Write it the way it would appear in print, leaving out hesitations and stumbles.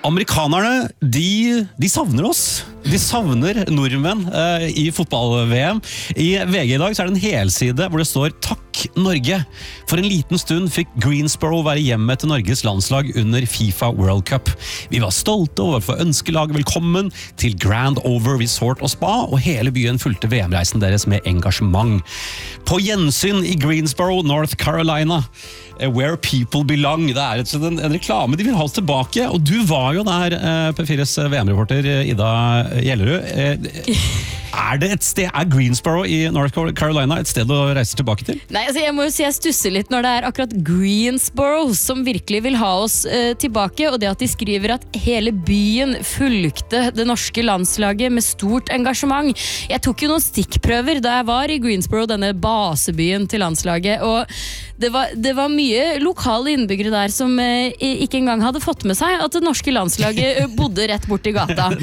Amerikanerne, de savner oss. De savner nordmenn i fotball-VM. I VG i dag så det en helside hvor det står «Takk Norge». For en liten stund fikk Greensboro være hjemme til Norges landslag under FIFA World Cup. Vi var stolte over å få ønskelaget velkommen til Grand Over Resort og Spa, og hele byen fulgte VM-reisen deres med engasjement. På gjensyn i Greensboro, North Carolina, Where People Belong. Det en reklame de vil ha oss tilbake, og du var jo der, P4s VM-reporter Ida Gjellerud. Det et sted, Greensboro i North Carolina et sted å reise tilbake til? Nei, altså jeg må jo si jeg stusser litt når det akkurat Greensboro som virkelig vil ha oss tilbake, og det at de skriver at hele byen fulgte det norske landslaget med stort engasjement. Jeg tok jo noen stikkprøver da jeg var i Greensboro, denne basebyen til landslaget, og det var mye lokale innbyggere der som ikke engang hadde fått med seg at det norske landslaget bodde rett bort i gata.